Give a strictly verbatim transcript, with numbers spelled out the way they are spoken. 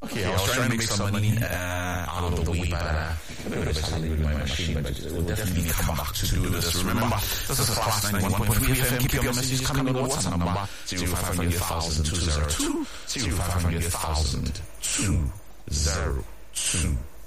Okay, I was trying to make some money uh, out of the way, but uh, maybe it's something with my machine, but we'll definitely come back to do this. Remember, this is Class ninety-one point three F M. Keep your messages coming on the WhatsApp number zero five hundred thousand two zero two zero five hundred thousand two zero two.